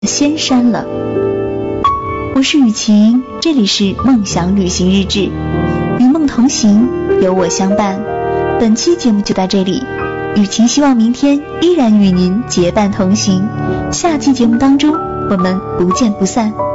仙山了。我是雨晴，这里是梦想旅行日志，与梦同行，有我相伴。本期节目就到这里，雨晴希望明天依然与您结伴同行。下期节目当中，我们不见不散。